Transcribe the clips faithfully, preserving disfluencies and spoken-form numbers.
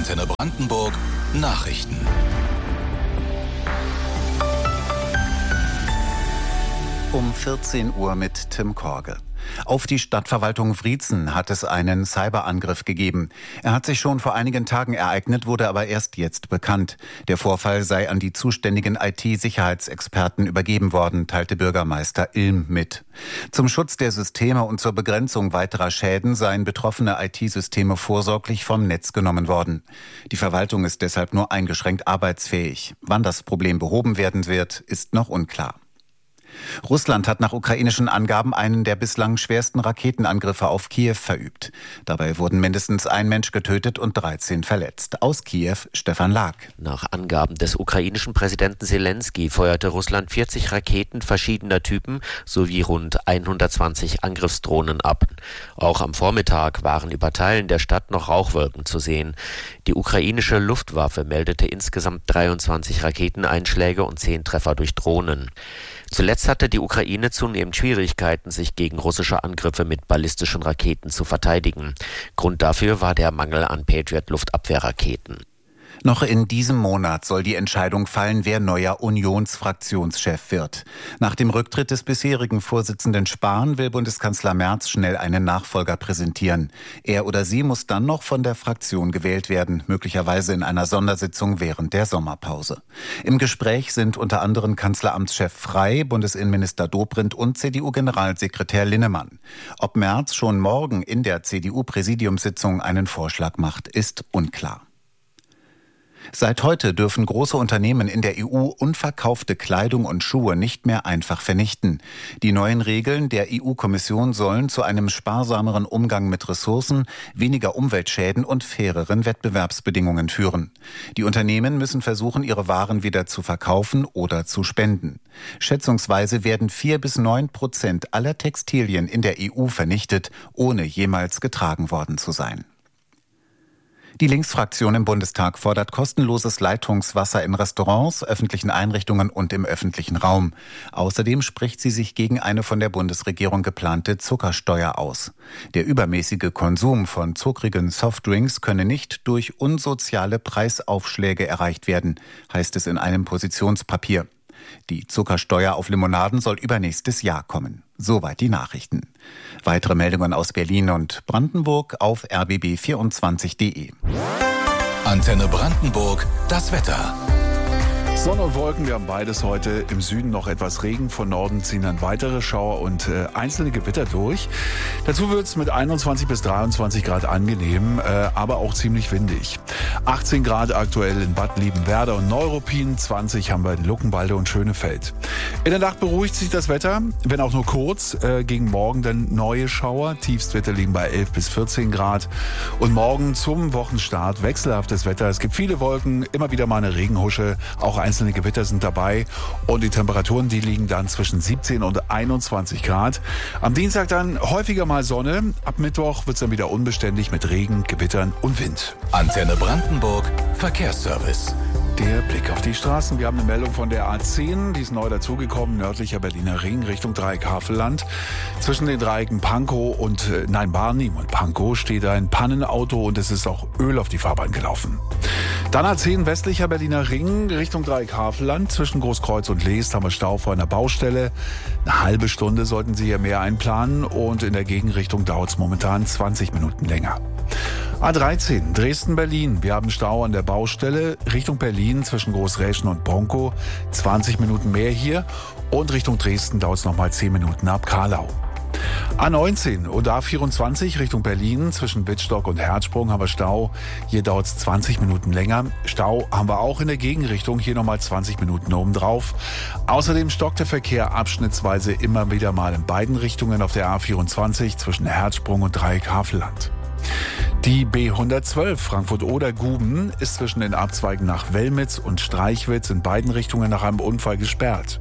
Antenne Brandenburg Nachrichten. Um vierzehn Uhr mit Tim Korge. Auf die Stadtverwaltung Wriezen hat es einen Cyberangriff gegeben. Er hat sich schon vor einigen Tagen ereignet, wurde aber erst jetzt bekannt. Der Vorfall sei an die zuständigen I T-Sicherheitsexperten übergeben worden, teilte Bürgermeister Ilm mit. Zum Schutz der Systeme und zur Begrenzung weiterer Schäden seien betroffene I T-Systeme vorsorglich vom Netz genommen worden. Die Verwaltung ist deshalb nur eingeschränkt arbeitsfähig. Wann das Problem behoben werden wird, ist noch unklar. Russland hat nach ukrainischen Angaben einen der bislang schwersten Raketenangriffe auf Kiew verübt. Dabei wurden mindestens ein Mensch getötet und dreizehn verletzt. Aus Kiew Stefan Lag. Nach Angaben des ukrainischen Präsidenten Selenskyj feuerte Russland vierzig Raketen verschiedener Typen sowie rund hundertzwanzig Angriffsdrohnen ab. Auch am Vormittag waren über Teilen der Stadt noch Rauchwolken zu sehen. Die ukrainische Luftwaffe meldete insgesamt dreiundzwanzig Raketeneinschläge und zehn Treffer durch Drohnen. Zuletzt hatte die Ukraine zunehmend Schwierigkeiten, sich gegen russische Angriffe mit ballistischen Raketen zu verteidigen. Grund dafür war der Mangel an Patriot-Luftabwehrraketen. Noch in diesem Monat soll die Entscheidung fallen, wer neuer Unionsfraktionschef wird. Nach dem Rücktritt des bisherigen Vorsitzenden Spahn will Bundeskanzler Merz schnell einen Nachfolger präsentieren. Er oder sie muss dann noch von der Fraktion gewählt werden, möglicherweise in einer Sondersitzung während der Sommerpause. Im Gespräch sind unter anderem Kanzleramtschef Frey, Bundesinnenminister Dobrindt und C D U-Generalsekretär Linnemann. Ob Merz schon morgen in der C D U-Präsidiumssitzung einen Vorschlag macht, ist unklar. Seit heute dürfen große Unternehmen in der E U unverkaufte Kleidung und Schuhe nicht mehr einfach vernichten. Die neuen Regeln der E U-Kommission sollen zu einem sparsameren Umgang mit Ressourcen, weniger Umweltschäden und faireren Wettbewerbsbedingungen führen. Die Unternehmen müssen versuchen, ihre Waren wieder zu verkaufen oder zu spenden. Schätzungsweise werden vier bis neun Prozent aller Textilien in der E U vernichtet, ohne jemals getragen worden zu sein. Die Linksfraktion im Bundestag fordert kostenloses Leitungswasser in Restaurants, öffentlichen Einrichtungen und im öffentlichen Raum. Außerdem spricht sie sich gegen eine von der Bundesregierung geplante Zuckersteuer aus. Der übermäßige Konsum von zuckrigen Softdrinks könne nicht durch unsoziale Preisaufschläge erreicht werden, heißt es in einem Positionspapier. Die Zuckersteuer auf Limonaden soll übernächstes Jahr kommen. Soweit die Nachrichten. Weitere Meldungen aus Berlin und Brandenburg auf r b b vierundzwanzig punkt de. Antenne Brandenburg, das Wetter. Sonne und Wolken, wir haben beides heute. Im Süden noch etwas Regen, von Norden ziehen dann weitere Schauer und äh, einzelne Gewitter durch. Dazu wird es mit einundzwanzig bis dreiundzwanzig Grad angenehm, äh, aber auch ziemlich windig. achtzehn Grad aktuell in Bad Liebenwerda und Neuruppin, zwanzig haben wir in Luckenwalde und Schönefeld. In der Nacht beruhigt sich das Wetter, wenn auch nur kurz. Äh, gegen morgen dann neue Schauer, Tiefstwerte liegen bei elf bis vierzehn Grad. Und morgen zum Wochenstart wechselhaftes Wetter. Es gibt viele Wolken, immer wieder mal eine Regenhusche, auch einzelne Gewitter sind dabei und die Temperaturen, die liegen dann zwischen siebzehn und einundzwanzig Grad. Am Dienstag dann häufiger mal Sonne. Ab Mittwoch wird es dann wieder unbeständig mit Regen, Gewittern und Wind. Antenne Brandenburg Verkehrsservice. Der Blick auf die Straßen. Wir haben eine Meldung von der A zehn, die ist neu dazugekommen, nördlicher Berliner Ring Richtung Dreieck Havelland. Zwischen den Dreiecken Pankow und, äh, nein, Barnim und Pankow steht ein Pannenauto und es ist auch Öl auf die Fahrbahn gelaufen. Dann A zehn westlicher Berliner Ring Richtung Dreieck Havelland. Zwischen Großkreuz und Leest haben wir Stau vor einer Baustelle. Eine halbe Stunde sollten Sie hier mehr einplanen und in der Gegenrichtung dauert es momentan zwanzig Minuten länger. A dreizehn, Dresden-Berlin. Wir haben Stau an der Baustelle Richtung Berlin zwischen Großräschen und Bronkow. zwanzig Minuten mehr hier. Und Richtung Dresden dauert es nochmal zehn Minuten ab Karlau. A neunzehn und A vierundzwanzig Richtung Berlin zwischen Wittstock und Herzsprung haben wir Stau. Hier dauert es zwanzig Minuten länger. Stau haben wir auch in der Gegenrichtung. Hier nochmal zwanzig Minuten obendrauf. Außerdem stockt der Verkehr abschnittsweise immer wieder mal in beiden Richtungen auf der A vierundzwanzig zwischen Herzsprung und Dreieck Havelland. Die B hundertzwölf Frankfurt-Oder-Guben ist zwischen den Abzweigen nach Wellmitz und Streichwitz in beiden Richtungen nach einem Unfall gesperrt.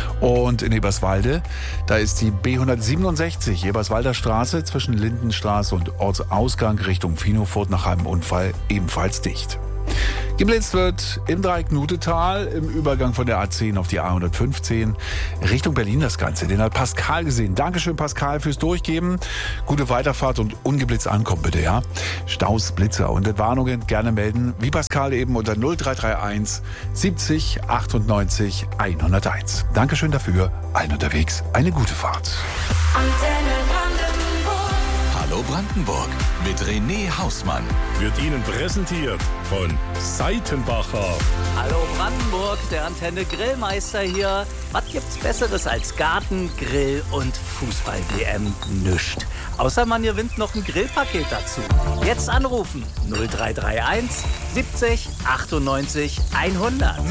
Und in Eberswalde, da ist die B hundertsiebenundsechzig Eberswalder Straße zwischen Lindenstraße und Ortsausgang Richtung Finofurt nach einem Unfall ebenfalls dicht. Geblitzt wird im Dreieck-Nutetal, im Übergang von der A zehn auf die A hundertfünfzehn, Richtung Berlin das Ganze. Den hat Pascal gesehen. Dankeschön, Pascal, fürs Durchgeben. Gute Weiterfahrt und ungeblitzt ankommen, bitte, ja? Staus, Blitzer und Entwarnungen gerne melden, wie Pascal eben, unter null drei drei eins siebzig achtundneunzig hunderteins. Dankeschön dafür. Allen unterwegs eine gute Fahrt. Antenne Brandenburg. Hallo Brandenburg mit René Hausmann. Wird Ihnen präsentiert von Seitenbacher. Hallo Brandenburg, der Antenne Grillmeister hier. Was gibt's Besseres als Garten, Grill und Fußball-W M? Nüscht. Außer man gewinnt noch ein Grillpaket dazu. Jetzt anrufen null drei drei eins siebzig achtundneunzig hundert.